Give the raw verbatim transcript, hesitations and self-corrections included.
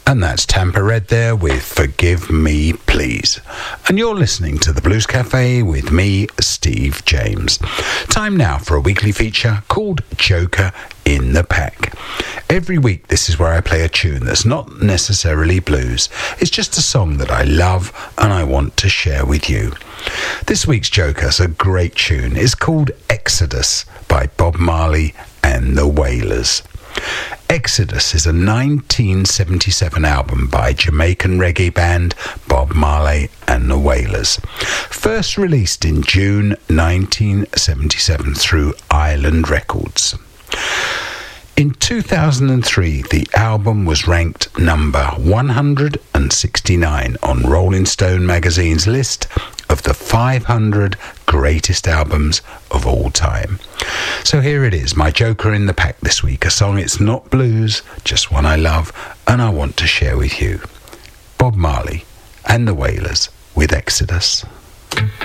And that's Tampa Red there with Forgive Me Please. And you're listening to the Blues Cafe with me, Steve James. Time now for a weekly feature called Joker in the Pack. Every week this is where I play a tune that's not necessarily blues. It's just a song that I love and I want to share with you. This week's Joker's a great tune. It's called Exodus by Bob Marley and the Wailers. Exodus is a nineteen seventy-seven album by Jamaican reggae band Bob Marley and the Wailers. First released in June nineteen seventy-seven through Island Records. In two thousand three, the album was ranked number one hundred sixty-nine on Rolling Stone magazine's list of the five hundred greatest albums of all time. So here it is, my Joker in the Pack this week, a song it's not blues, just one I love and I want to share with you. Bob Marley and the Wailers with Exodus.